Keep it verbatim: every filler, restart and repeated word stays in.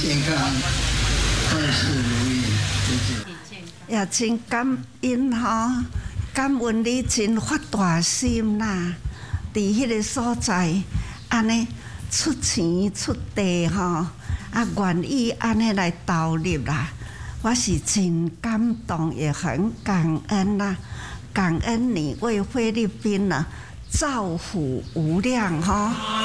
健康，万事如意，谢谢。 也真感恩吼，感恩你真发大心啦，伫迄个所在，安尼出钱出地吼，啊愿意安尼来投入啦，我是真感动，也很感恩啦，感恩你为菲律宾呢造福无量吼。